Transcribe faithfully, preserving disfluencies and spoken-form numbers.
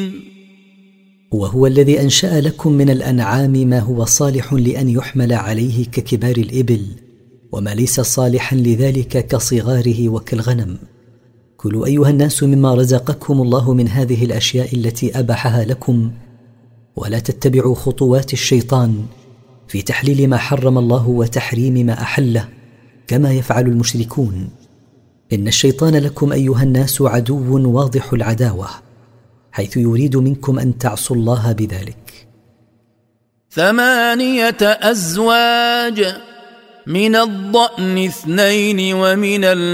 وهو الذي أنشأ لكم من الأنعام ما هو صالح لأن يحمل عليه ككبار الإبل، وما ليس صالحا لذلك كصغاره وكالغنم. كلوا أيها الناس مما رزقكم الله من هذه الأشياء التي أباحها لكم، ولا تتبعوا خطوات الشيطان في تحليل ما حرم الله وتحريم ما أحله كما يفعل المشركون. إن الشيطان لكم أيها الناس عدو واضح العداوة، حيث يريد منكم أن تعصوا الله بذلك. ثمانية أزواج، من الضأن اثنين ومن